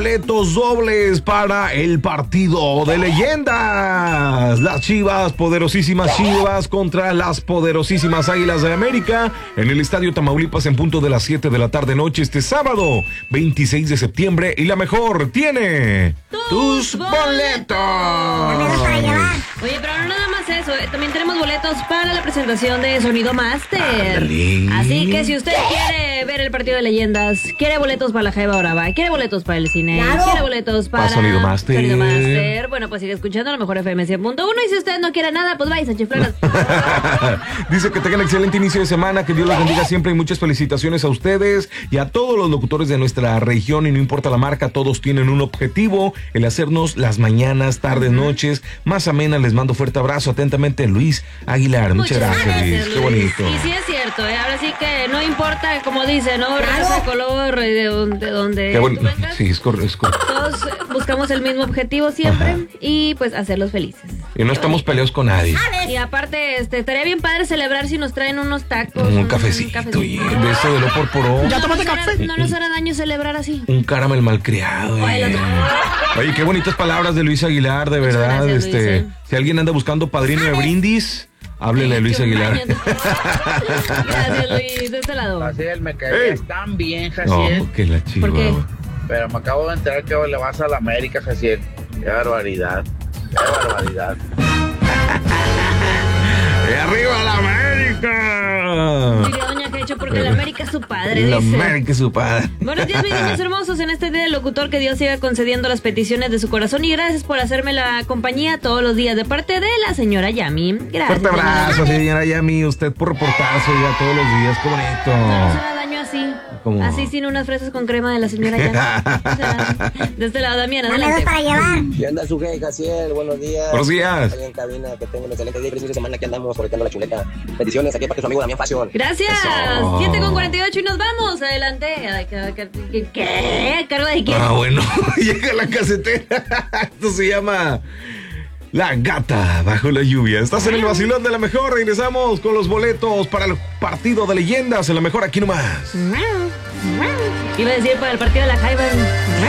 Boletos dobles para el partido de leyendas. Las Chivas, poderosísimas Chivas contra las poderosísimas Águilas de América en el Estadio Tamaulipas en punto de las 7 de la tarde noche este sábado 26 de septiembre. Y la mejor tiene tus boletos. Oye, pero no nada más eso, también tenemos boletos para la presentación de Sonido Master. Dale. Así que si usted quiere ver el partido de leyendas, quiere boletos para la Jaiba Brava, quiere boletos para el cine, quiere boletos para Sonido Master. Bueno, pues sigue escuchando a lo mejor FM 100.1 y si usted no quiere nada, pues vaya a chiflar. Dice que tengan excelente inicio de semana, que Dios los bendiga siempre y muchas felicitaciones a ustedes y a todos los locutores de nuestra región y no importa la marca, todos tienen un objetivo, el hacernos las mañanas, tardes, noches más amenas. Les mando fuerte abrazo, atentamente Luis Aguilar. Muchas gracias, Luis. Qué bonito. Y sí es cierto, ahora sí que no importa, como dice, ¿no? Raza, color, de donde tú vengas. Sí, es correcto. Todos buscamos el mismo objetivo siempre. Ajá. Y pues hacerlos felices. Y no estamos peleados con nadie. Y aparte, estaría bien padre celebrar si nos traen unos tacos. Un cafecito. Y de eso de lo por. ¿Ya tomaste café? No nos hará daño celebrar así. Un caramel malcriado. Oye, qué bonitas palabras de Luis Aguilar, de muchas verdad. Gracias, Luis, Si alguien anda buscando padrino de brindis, háblele a Luis Aguilar. Gracias, Luis, de este lado. Jaciel, me caerías tan bien, Jaciel. No, que la chiva. ¿Por qué? Pero me acabo de enterar que le vas a la América, Jaciel. Qué barbaridad. Qué barbaridad. ¡Y arriba la América! Diría doña Quecho, porque la América es su padre, La dice. América es su padre. Buenos días, mis niños hermosos. En este día del locutor, que Dios siga concediendo las peticiones de su corazón. Y gracias por hacerme la compañía todos los días. De parte de la señora Yami. Gracias. Fuerte abrazo, señora Yami. Usted por reportarse ya todos los días. Qué bonito. No se me daño así. ¿Cómo? Así sin unas fresas con crema de la señora Yami. O sea, de este lado, Damián, adelante. para llevar. ¿Qué onda, Sujei, Jaciel? Buenos días. Buenos días. Ahí en cabina, que tengo un excelente día y feliz de semana. Aquí andamos conectando la chuleta. Bendiciones aquí para su amigo Damián Fashion. Gracias. Eso. 7:48 y nos vamos. Adelante. ¿Qué? ¿Cargo de quién? Bueno, llega la casetera. Esto se llama La Gata Bajo la Lluvia. Estás en el vacilón de la mejor. Regresamos con los boletos para el partido de leyendas en la mejor aquí nomás. Iba a decir para el partido de la Jaiba.